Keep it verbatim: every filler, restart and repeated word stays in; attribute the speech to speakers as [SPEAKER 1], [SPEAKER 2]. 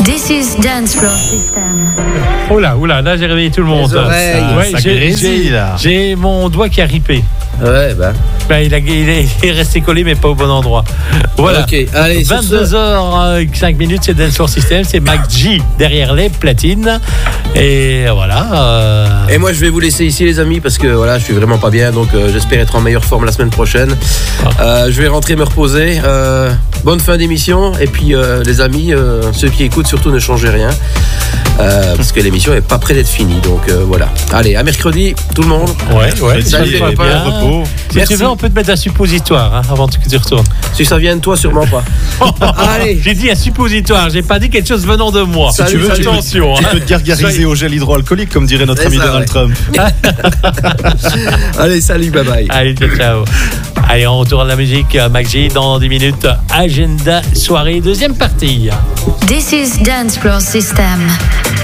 [SPEAKER 1] This is Dance Floor System.
[SPEAKER 2] Oula, oula, là j'ai réveillé tout le monde.
[SPEAKER 3] Les oreilles.
[SPEAKER 2] Ouais,
[SPEAKER 4] Ça
[SPEAKER 2] j'ai,
[SPEAKER 4] grésille,
[SPEAKER 2] j'ai,
[SPEAKER 4] là.
[SPEAKER 2] j'ai mon doigt qui a ripé.
[SPEAKER 3] Ouais, bah.
[SPEAKER 2] Ben, il, a, il, est, il est resté collé, mais pas au bon endroit. Voilà.
[SPEAKER 3] Ok, allez, sur ce-
[SPEAKER 2] vingt-deux heures cinq minutes, c'est Dance Floor System. C'est Mac G derrière les platines. Et voilà. euh,
[SPEAKER 3] Et moi, je vais vous laisser ici, les amis, parce que voilà, je suis vraiment pas bien, donc euh, j'espère être en meilleure forme la semaine prochaine. Euh, je vais rentrer me reposer. Euh, bonne fin d'émission. Et puis, euh, les amis, euh, ceux qui écoutent, surtout ne changez rien, euh, parce que l'émission est pas près d'être finie. Donc euh, voilà. Allez, à mercredi, tout le monde.
[SPEAKER 2] Ouais, ouais.
[SPEAKER 3] Salut, les
[SPEAKER 2] bien.
[SPEAKER 3] copains.
[SPEAKER 4] Repos.
[SPEAKER 2] Si
[SPEAKER 3] Merci.
[SPEAKER 2] tu veux, on peut te mettre un suppositoire hein, avant que tu retournes.
[SPEAKER 3] Si ça vient de toi, sûrement pas. Allez.
[SPEAKER 2] J'ai dit un suppositoire, j'ai pas dit quelque chose venant de moi.
[SPEAKER 4] Si
[SPEAKER 3] Salut,
[SPEAKER 4] tu veux, tu peux,
[SPEAKER 2] attention,
[SPEAKER 4] tu
[SPEAKER 2] hein.
[SPEAKER 4] peux te gargariser au gel hydroalcoolique, comme dirait notre
[SPEAKER 3] C'est
[SPEAKER 4] ami
[SPEAKER 3] ça,
[SPEAKER 4] Donald
[SPEAKER 3] ouais.
[SPEAKER 4] Trump.
[SPEAKER 3] Allez, salut, bye bye.
[SPEAKER 2] Allez, ciao, ciao. Allez, on retourne la musique, Mac G, dans dix minutes. Agenda soirée, deuxième partie.
[SPEAKER 1] This is Dance Floor System.